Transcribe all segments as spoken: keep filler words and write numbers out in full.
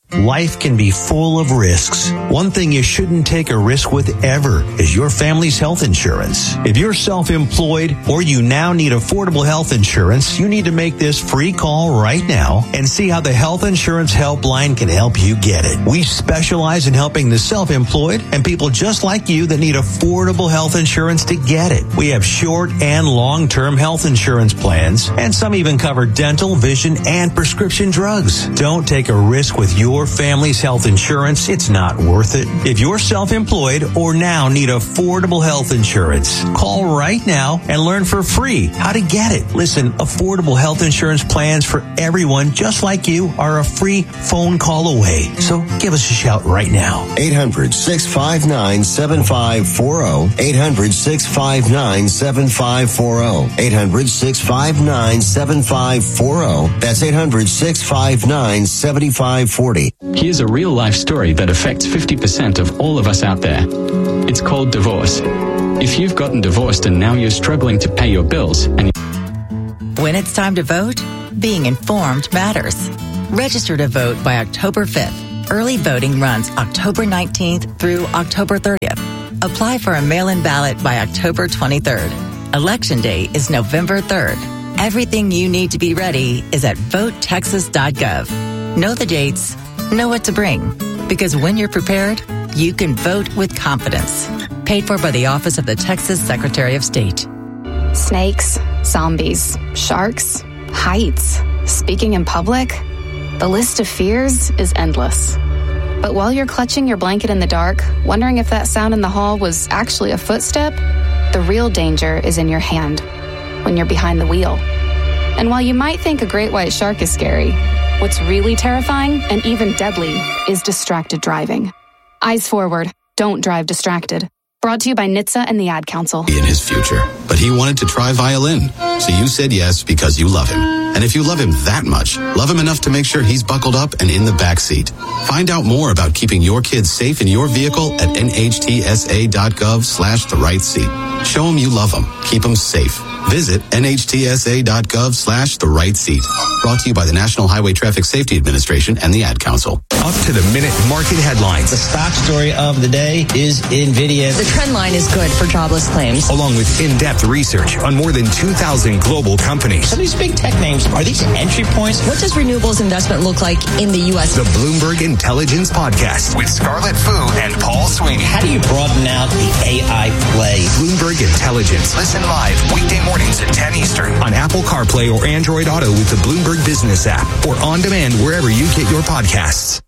Life can be full of risks. One thing you shouldn't take a risk with ever is your family's health insurance. If you're self-employed or you now need affordable health insurance, you need to make this free call right now and see how the Health Insurance Helpline can help you get it. We specialize in helping the self-employed and people just like you that need affordable health insurance to get it. We have short and long-term health insurance plans, and some even cover dental, vision, and prescription drugs. Don't take a risk with your family's health insurance. It's not worth it. If you're self-employed or now need affordable health insurance, call right now and learn for free how to get it. Listen, affordable health insurance plans for everyone just like you are a free phone call away. So give us a shout right now. eight hundred, six five nine, seven five four zero. eight hundred, six five nine, seven five four zero. eight hundred, six five nine, seven five four zero. That's eight hundred, six five nine, seven five four zero. Here's a real-life story that affects fifty percent of all of us out there. It's called divorce. If you've gotten divorced and now you're struggling to pay your bills and... When it's time to vote, being informed matters. Register to vote by October fifth. Early voting runs October nineteenth through October thirtieth. Apply for a mail-in ballot by October twenty-third. Election day is November third. Everything you need to be ready is at vote texas dot gov. Know the dates, know what to bring, because when you're prepared, you can vote with confidence. Paid for by the Office of the Texas Secretary of State. Snakes, zombies, sharks, heights, speaking in public. The list of fears is endless. But while you're clutching your blanket in the dark, wondering if that sound in the hall was actually a footstep, the real danger is in your hand, when you're behind the wheel. And while you might think a great white shark is scary, what's really terrifying and even deadly is distracted driving. Eyes forward, don't drive distracted. Brought to you by N H T S A and the Ad Council. In his future, but he wanted to try violin. So you said yes because you love him. And if you love him that much, love him enough to make sure he's buckled up and in the back seat. Find out more about keeping your kids safe in your vehicle at N H T S A dot gov slash the right seat. Show him you love him. Keep him safe. Visit N H T S A dot gov slash the right seat. Brought to you by the National Highway Traffic Safety Administration and the Ad Council. Up to the minute market headlines. The stock story of the day is NVIDIA. The trend line is good for jobless claims. Along with in-depth research on more than two thousand global companies. Some of these big tech names, are these entry points? What does renewables investment look like in the U S? The Bloomberg Intelligence Podcast with Scarlett Fu and Paul Sweeney. How do you broaden out the A I play? Bloomberg Intelligence. Listen live weekday mornings at ten Eastern on Apple CarPlay or Android Auto with the Bloomberg Business app or on demand wherever you get your podcasts.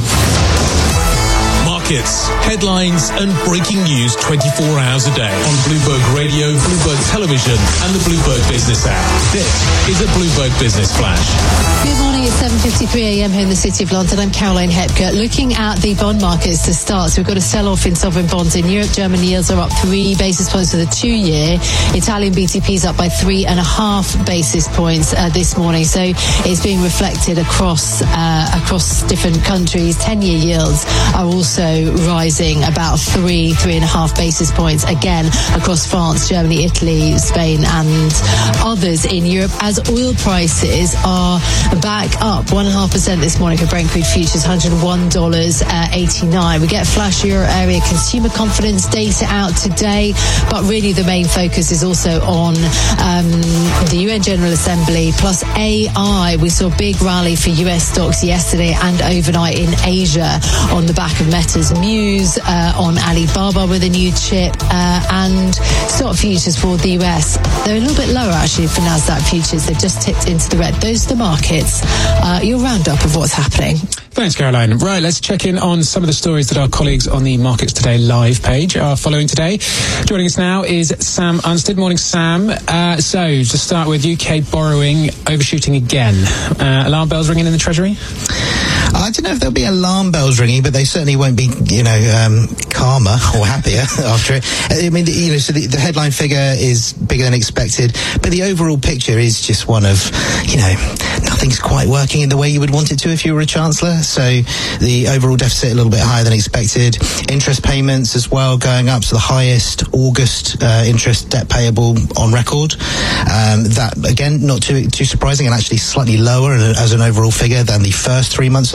Markets, headlines and breaking news twenty-four hours a day on Bloomberg Radio, Bloomberg Television and the Bloomberg Business app. This is a Bloomberg Business Flash. Good morning, it's seven fifty-three a.m. here in the City of London. I'm Caroline Hepker. Looking at the bond markets to start, so we've got a sell-off in sovereign bonds in Europe. German yields are up three basis points for the two-year. Italian B T P's up by three and a half basis points uh, this morning. So it's being reflected across uh, across different countries. Ten-year yields are also rising about three, three and a half basis points again across France, Germany, Italy, Spain and others in Europe as oil prices are back up one and a half percent this morning for Brent crude futures, one hundred one dollars and eighty-nine cents. We get flash euro area consumer confidence data out today, but really the main focus is also on um, the U N General Assembly plus A I. We saw a big rally for U S stocks yesterday and overnight in Asia on the back of Meta's news, uh, on Alibaba with a new chip, uh, and stock futures for the U S. They're a little bit lower actually for NASDAQ futures. They've just tipped into the red. Those are the markets. Uh, your roundup of what's happening. Thanks, Caroline. Right, let's check in on some of the stories that our colleagues on the Markets Today live page are following today. Joining us now is Sam Unstead. Morning, Sam. Uh, so, to start with, U K borrowing overshooting again. Uh, alarm bells ringing in the Treasury? I don't know if there'll be alarm bells ringing, but they certainly won't be, you know, um, calmer or happier after it. I mean, you know, so the, the headline figure is bigger than expected, but the overall picture is just one of, you know, nothing's quite working in the way you would want it to if you were a chancellor. So the overall deficit a little bit higher than expected. Interest payments as well going up to the highest August uh, interest debt payable on record. Um, that again, not too too surprising, and actually slightly lower as an overall figure than the first three months of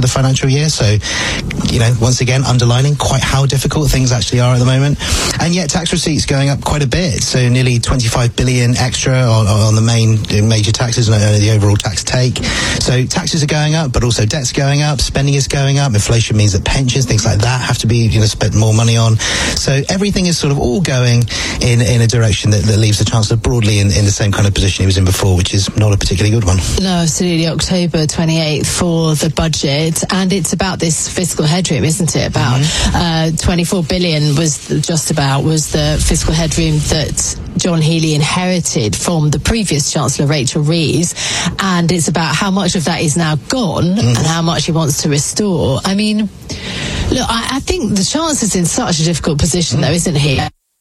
the financial year. So, you know, once again, underlining quite how difficult things actually are at the moment. And yet tax receipts going up quite a bit. So nearly twenty-five billion extra on, on the main major taxes and the overall tax take. So taxes are going up, but also debt's going up, spending is going up. Inflation means that pensions, things like that, have to be, you know, spent more money on. So everything is sort of all going in, in a direction that, that leaves the Chancellor broadly in, in the same kind of position he was in before, which is not a particularly good one. No, absolutely. October twenty-eighth for the budget, and it's about this fiscal headroom, isn't it? About mm-hmm. uh, twenty-four billion was just about was the fiscal headroom that John Healey inherited from the previous Chancellor, Rachel Reeves, and it's about how much of that is now gone mm-hmm. and how much he wants to restore. I mean, look, I, I think the Chancellor's in such a difficult position, mm-hmm. though, isn't he?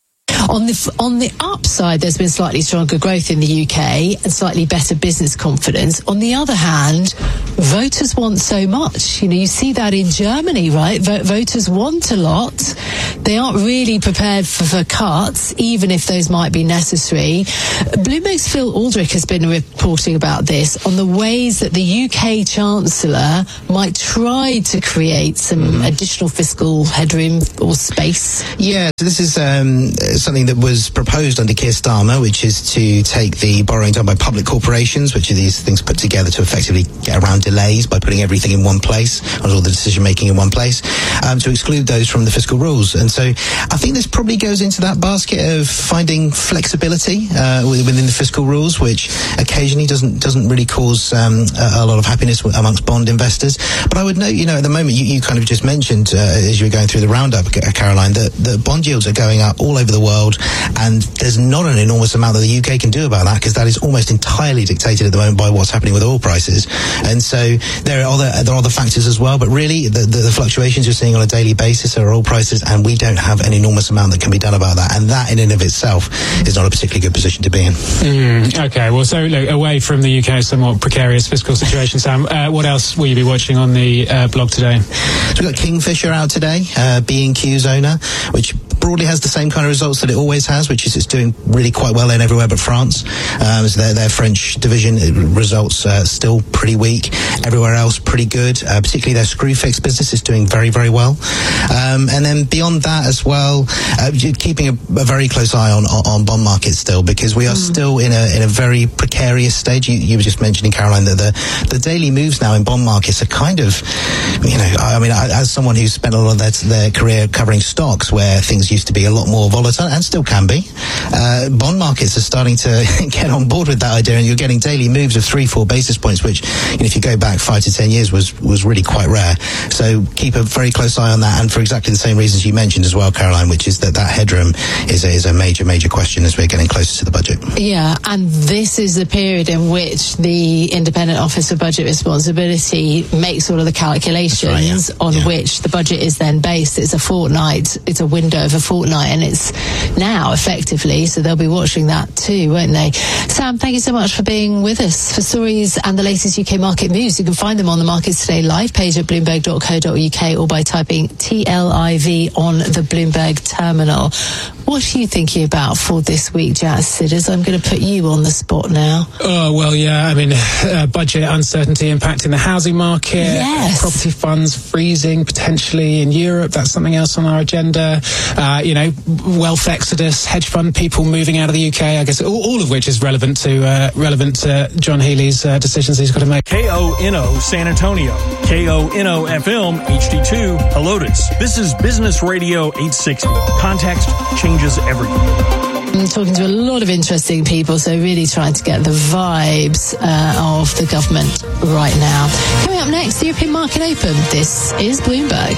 On the on the upside, there's been slightly stronger growth in the U K and slightly better business confidence. On the other hand, voters want so much. You know, you see that in Germany, right? V- voters want a lot. They aren't really prepared for, for cuts, even if those might be necessary. Bloomberg's Phil Aldrich has been reporting about this on the ways that the U K Chancellor might try to create some mm-hmm. additional fiscal headroom or space. Yeah, so this is um, something that was proposed under Keir Starmer, which is to take the borrowing done by public corporations, which are these things put together to effectively get around delays by putting everything in one place, all the decision making in one place, um, to exclude those from the fiscal rules. And so I think this probably goes into that basket of finding flexibility uh, within the fiscal rules, which occasionally doesn't doesn't really cause um, a, a lot of happiness amongst bond investors. But I would note, you know, at the moment, you, you kind of just mentioned uh, as you were going through the roundup, Caroline, that the bond yields are going up all over the world, and there's not an enormous amount that the U K can do about that, because that is almost entirely dictated at the moment by what's happening with oil prices. And so there are other there are other factors as well, but really the, the, the fluctuations you're seeing on a daily basis are oil prices, and we don't have an enormous amount that can be done about that, and that in and of itself is not a particularly good position to be in. Mm, okay, well, so look, away from the U K's somewhat precarious fiscal situation, Sam, uh, what else will you be watching on the uh, blog today? So we've got Kingfisher out today, uh, B and Q's owner, which broadly has the same kind of results that it always has, which is it's doing really quite well in everywhere but France. Um, so their, their French division results uh, still pretty weak. Everywhere else pretty good. Uh, particularly their Screwfix business is doing very, very well. Um, and then beyond that as well, uh, keeping a, a very close eye on, on bond markets still, because we are mm. still in a in a very precarious stage. You, you were just mentioning, Caroline, that the, the daily moves now in bond markets are kind of, you know, I mean, as someone who's spent a lot of their, their career covering stocks where things used to be a lot more volatile, and still can be, uh, bond markets are starting to get on board with that idea, and you're getting daily moves of three, four basis points, which, you know, if you go back five to ten years was was really quite rare. So keep a very close eye on that, and for exactly the same reasons you mentioned as well, Caroline, which is that that headroom is a, is a major, major question as we're getting closer to the budget. Yeah, and this is the period in which the Independent Office for Budget Responsibility makes all of the calculations right, yeah. on yeah. which the budget is then based. It's a fortnight, it's a window of a fortnight, and it's now effectively, so they'll be watching that too, won't they? Sam, thank you so much for being with us. For stories and the latest U K market moves, you can find them on the Markets Today live page at bloomberg dot co dot uk or by typing T L I V on the Bloomberg terminal. What are you thinking about for this week, Jazz Sidders? I'm going to put you on the spot now. Oh, well, yeah, I mean, uh, budget uncertainty impacting the housing market, yes. property funds freezing potentially in Europe, that's something else on our agenda. Uh, you know, wealth exodus, hedge fund people moving out of the U K, I guess, all, all of which is relevant to uh, relevant to John Healey's uh, decisions he's got to make. K O N O San Antonio, K O N O F M H D two Helotes. This is Business Radio eight sixty. Context changes everything. I'm talking to a lot of interesting people, so really trying to get the vibes uh, of the government right now. Coming up next, the European Market Open. This is Bloomberg.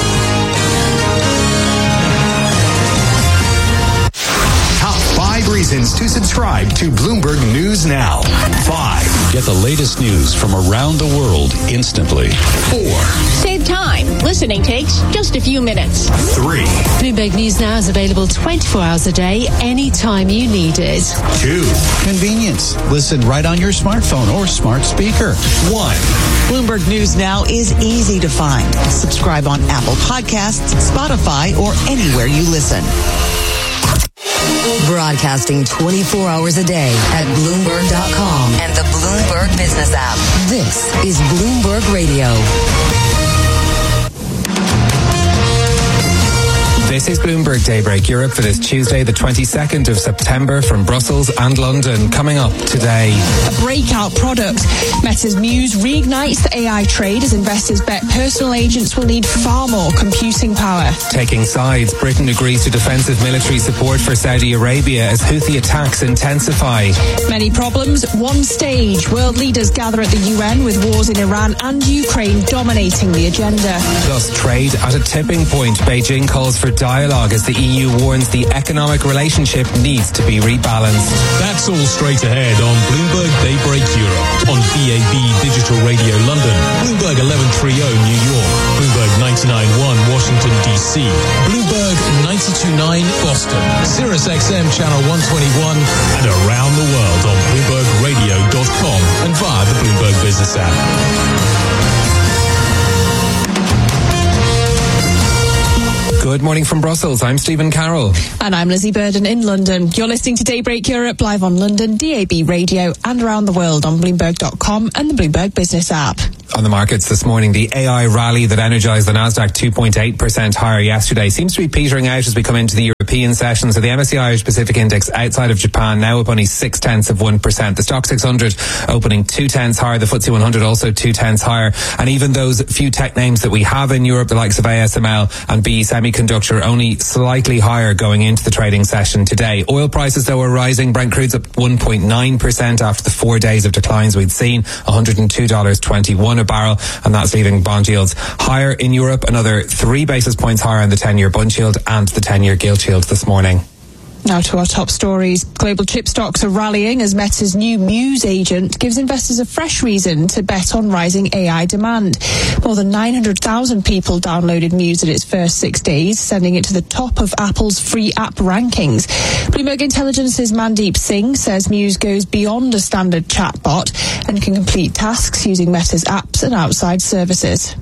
Five reasons to subscribe to Bloomberg News Now. Five. Get the latest news from around the world instantly. Four. Save time. Listening takes just a few minutes. Three. Bloomberg News Now is available twenty-four hours a day, anytime you need it. Two. Convenience. Listen right on your smartphone or smart speaker. One. Bloomberg News Now is easy to find. Subscribe on Apple Podcasts, Spotify, or anywhere you listen. Broadcasting twenty-four hours a day at Bloomberg dot com and the Bloomberg Business app. This is Bloomberg Radio. This is Bloomberg Daybreak Europe for this Tuesday, the twenty-second of September, from Brussels and London. Coming up today. A breakout product. Meta's Muse reignites the A I trade as investors bet personal agents will need far more computing power. Taking sides, Britain agrees to defensive military support for Saudi Arabia as Houthi attacks intensify. Many problems, one stage. World leaders gather at the U N with wars in Iran and Ukraine dominating the agenda. Plus trade at a tipping point. Beijing calls for dialogue as the E U warns the economic relationship needs to be rebalanced. That's all straight ahead on Bloomberg Daybreak Europe, on B A B Digital Radio London, Bloomberg eleven thirty New York, Bloomberg ninety-nine point one Washington D C, Bloomberg ninety-two point nine Boston, Sirius X M Channel one twenty-one, and around the world on Bloomberg Radio dot com and via the Bloomberg Business app. Good morning from Brussels. I'm Stephen Carroll. And I'm Lizzie Burden in London. You're listening to Daybreak Europe live on London, D A B Radio, and around the world on Bloomberg dot com and the Bloomberg Business app. On the markets this morning, the A I rally that energised the Nasdaq two point eight percent higher yesterday seems to be petering out as we come into the European session. So the M S C I Irish Pacific Index outside of Japan now up only six tenths of one percent. The Stock six hundred opening two tenths higher. The F T S E one hundred also two tenths higher. And even those few tech names that we have in Europe, the likes of A S M L and B E Semiconductor, only slightly higher going into the trading session today. Oil prices, though, are rising. Brent crude's up one point nine percent after the four days of declines we'd seen, one hundred two dollars twenty-one a barrel, and that's leaving bond yields higher in Europe, another three basis points higher on the ten-year bund yield and the ten-year gilt yield this morning. Now to our top stories. Global chip stocks are rallying as Meta's new Muse agent gives investors a fresh reason to bet on rising A I demand. More than nine hundred thousand people downloaded Muse in its first six days, sending it to the top of Apple's free app rankings. Bloomberg Intelligence's Mandeep Singh says Muse goes beyond a standard chatbot and can complete tasks using Meta's apps and outside services.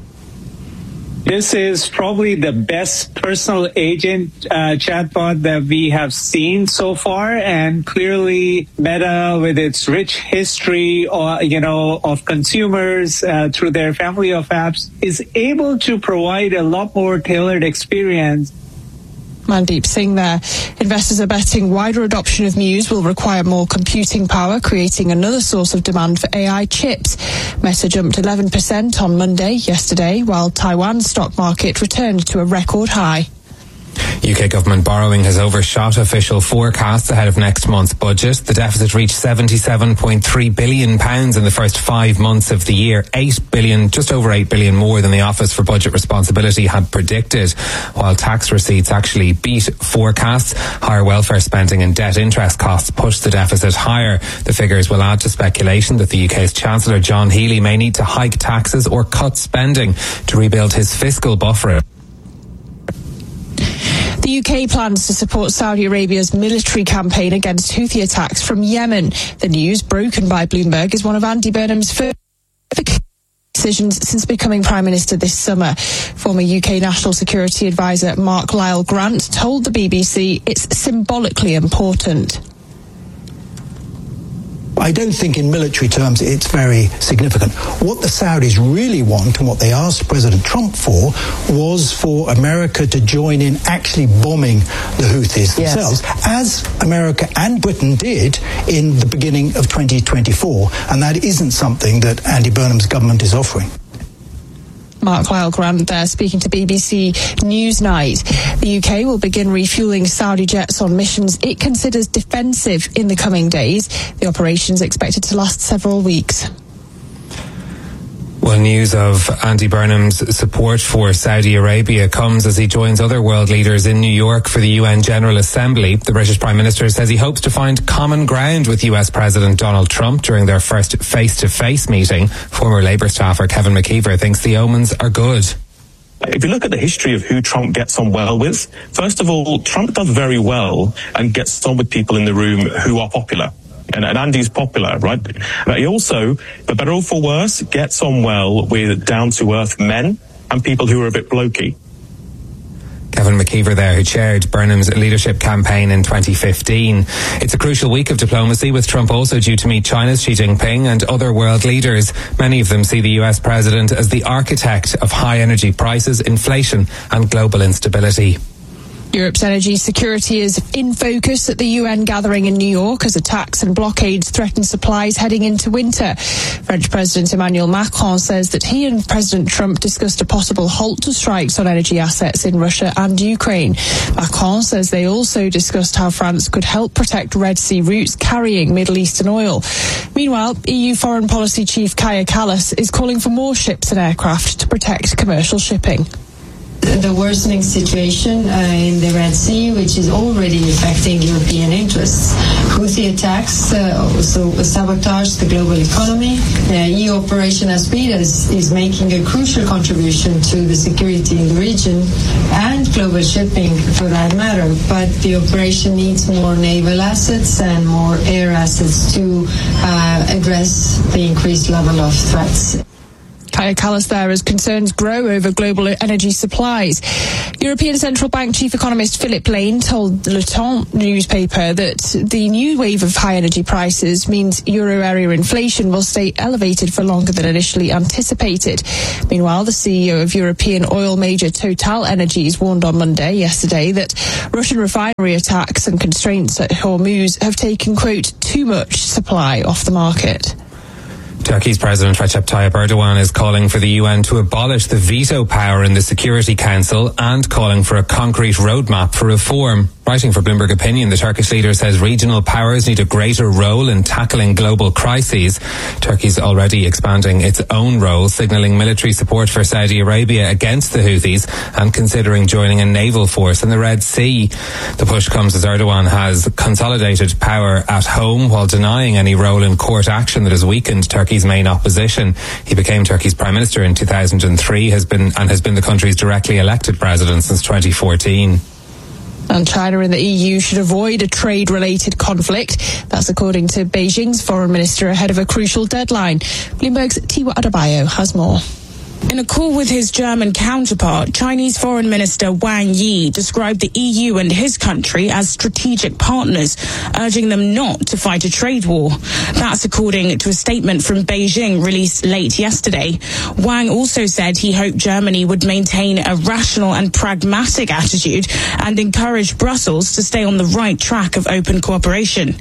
This is probably the best personal agent uh, chatbot that we have seen so far, and clearly Meta, with its rich history, or you know, of consumers uh, through their family of apps, is able to provide a lot more tailored experience. Mandeep Singh there. Investors are betting wider adoption of Muse will require more computing power, creating another source of demand for A I chips. Meta jumped eleven percent on Monday, yesterday, while Taiwan's stock market returned to a record high. U K government borrowing has overshot official forecasts ahead of next month's budget. The deficit reached seventy-seven point three billion pounds in the first five months of the year, eight billion, just over eight billion more than the Office for Budget Responsibility had predicted. While tax receipts actually beat forecasts, higher welfare spending and debt interest costs pushed the deficit higher. The figures will add to speculation that the U K's Chancellor John Healey may need to hike taxes or cut spending to rebuild his fiscal buffer. The U K plans to support Saudi Arabia's military campaign against Houthi attacks from Yemen. The news, broken by Bloomberg, is one of Andy Burnham's first decisions since becoming Prime Minister this summer. Former U K National Security Advisor Mark Lyle Grant told the B B C it's symbolically important. I don't think in military terms it's very significant. What the Saudis really want, and what they asked President Trump for, was for America to join in actually bombing the Houthis Yes. themselves, as America and Britain did in the beginning of twenty twenty-four. And that isn't something that Andy Burnham's government is offering. Mark Lyle Grant there speaking to B B C Newsnight. The U K will begin refuelling Saudi jets on missions it considers defensive in the coming days. The operation is expected to last several weeks. Well, news of Andy Burnham's support for Saudi Arabia comes as he joins other world leaders in New York for the U N General Assembly. The British Prime Minister says he hopes to find common ground with U S President Donald Trump during their first face-to-face meeting. Former Labour staffer Kevin McKeever thinks the omens are good. If you look at the history of who Trump gets on well with, first of all, Trump does very well and gets on with people in the room who are popular. And, and Andy's popular, right? But he also, for better or for worse, gets on well with down-to-earth men and people who are a bit blokey. Kevin McKeever there, who chaired Burnham's leadership campaign in twenty fifteen. It's a crucial week of diplomacy, with Trump also due to meet China's Xi Jinping and other world leaders. Many of them see the U S president as the architect of high energy prices, inflation and global instability. Europe's energy security is in focus at the U N gathering in New York as attacks and blockades threaten supplies heading into winter. French President Emmanuel Macron says that he and President Trump discussed a possible halt to strikes on energy assets in Russia and Ukraine. Macron says they also discussed how France could help protect Red Sea routes carrying Middle Eastern oil. Meanwhile, E U Foreign Policy Chief Kaja Kallas is calling for more ships and aircraft to protect commercial shipping. The worsening situation uh, in the Red Sea, which is already affecting European interests. Houthi attacks uh, also sabotage the global economy. Uh, E U Operation Aspides is making a crucial contribution to the security in the region and global shipping for that matter. But the operation needs more naval assets and more air assets to uh, address the increased level of threats. Kaja Kallas there as concerns grow over global energy supplies. European Central Bank Chief Economist Philip Lane told the Le Temps newspaper that the new wave of high energy prices means euro area inflation will stay elevated for longer than initially anticipated. Meanwhile, the C E O of European oil major Total Energies warned on Monday, yesterday, that Russian refinery attacks and constraints at Hormuz have taken, quote, too much supply off the market. Turkey's President Recep Tayyip Erdogan is calling for the U N to abolish the veto power in the Security Council and calling for a concrete roadmap for reform. Writing for Bloomberg Opinion, the Turkish leader says regional powers need a greater role in tackling global crises. Turkey's already expanding its own role, signalling military support for Saudi Arabia against the Houthis and considering joining a naval force in the Red Sea. The push comes as Erdogan has consolidated power at home while denying any role in court action that has weakened Turkey's main opposition. He became Turkey's prime minister in two thousand three has been and has been the country's directly elected president since twenty fourteen. And China and the E U should avoid a trade-related conflict. That's according to Beijing's foreign minister ahead of a crucial deadline. Bloomberg's Tiwa Adebayo has more. In a call with his German counterpart, Chinese Foreign Minister Wang Yi described the E U and his country as strategic partners, urging them not to fight a trade war. That's according to a statement from Beijing released late yesterday. Wang also said he hoped Germany would maintain a rational and pragmatic attitude and encourage Brussels to stay on the right track of open cooperation.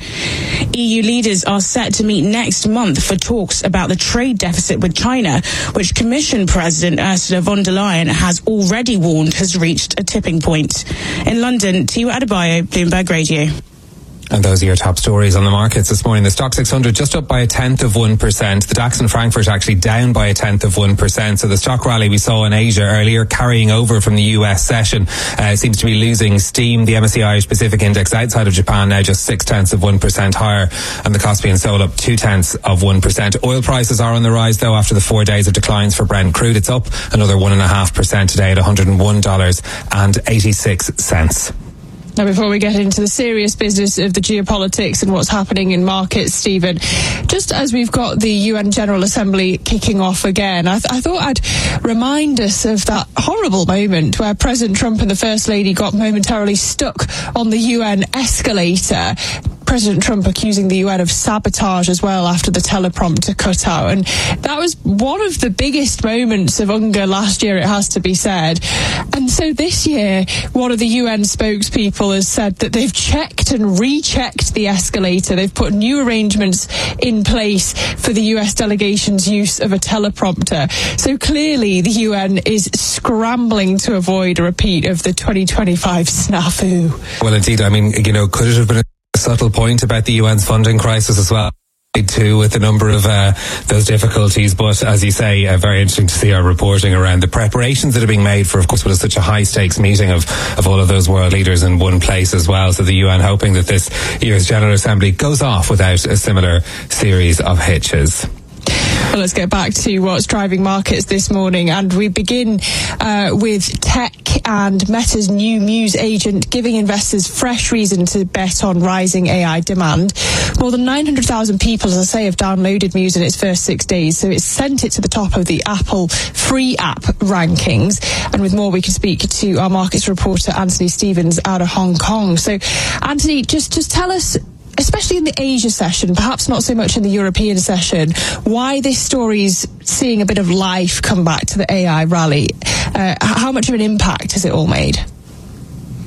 E U leaders are set to meet next month for talks about the trade deficit with China, which Commission President Ursula von der Leyen has already warned has reached a tipping point. In London, Tiwa Adebayo, Bloomberg Radio. And those are your top stories on the markets this morning. The Stock six hundred just up by a tenth of one percent. The DAX in Frankfurt actually down by a tenth of one percent. So the stock rally we saw in Asia earlier carrying over from the U S session uh, seems to be losing steam. The M S C I Irish Pacific Index outside of Japan now just six tenths of one percent higher, and the Caspian Sol up two tenths of one percent. Oil prices are on the rise though after the four days of declines for Brent crude. It's up another one and a half percent today at one hundred one dollars and eighty-six cents. Now, before we get into the serious business of the geopolitics and what's happening in markets, Stephen, just as we've got the U N General Assembly kicking off again, I, th- I thought I'd remind us of that horrible moment where President Trump and the First Lady got momentarily stuck on the U N escalator. President Trump accusing the U N of sabotage as well after the teleprompter cut out. And that was one of the biggest moments of UNGA last year, it has to be said. And so this year, one of the U N spokespeople has said that they've checked and rechecked the escalator. They've put new arrangements in place for the U S delegation's use of a teleprompter. So clearly the U N is scrambling to avoid a repeat of the twenty twenty-five snafu. Well, indeed, I mean, you know, could it have been a subtle point about the U N's funding crisis as well, too, with a number of uh, those difficulties? But as you say, uh, very interesting to see our reporting around the preparations that are being made for, of course, what is such a high stakes meeting of, of all of those world leaders in one place as well. So the U N hoping that this year's General Assembly goes off without a similar series of hitches. Well, let's get back to what's driving markets this morning, and we begin uh, with tech and Meta's new Muse agent giving investors fresh reason to bet on rising A I demand. More than nine hundred thousand people, as I say, have downloaded Muse in its first six days, so it's sent it to the top of the Apple free app rankings. And with more, we can speak to our markets reporter Anthony Stevens out of Hong Kong. So, Anthony, just just tell us, especially in the Asia session, perhaps not so much in the European session, why this story's seeing a bit of life come back to the A I rally. Uh, how much of an impact has it all made?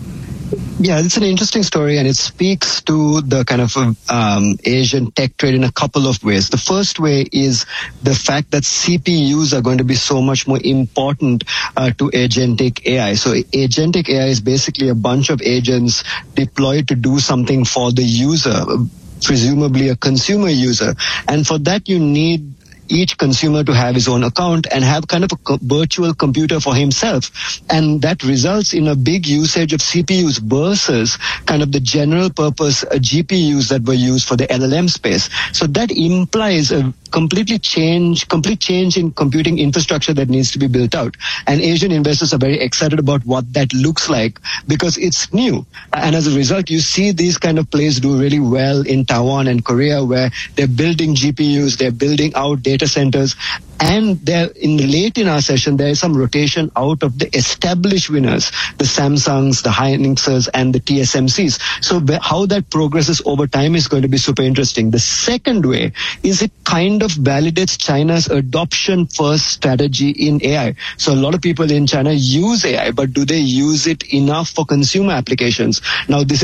Yeah, it's an interesting story, and it speaks to the kind of um, Asian tech trade in a couple of ways. The first way is the fact that C P Us are going to be so much more important uh, to agentic A I. So agentic A I is basically a bunch of agents deployed to do something for the user, presumably a consumer user. And for that, you need each consumer to have his own account and have kind of a co- virtual computer for himself. And that results in a big usage of C P Us versus kind of the general purpose uh, G P Us that were used for the L L M space. So that implies a completely change, complete change in computing infrastructure that needs to be built out. And Asian investors are very excited about what that looks like because it's new. And as a result, you see these kind of plays do really well in Taiwan and Korea, where they're building G P Us, they're building out data centers. And there, in late in our session, there is some rotation out of the established winners, the Samsungs, the Hynixes, and the T S M Cs. So how that progresses over time is going to be super interesting. The second way is it kind of validates China's adoption-first strategy in A I. So a lot of people in China use A I, but do they use it enough for consumer applications? Now, this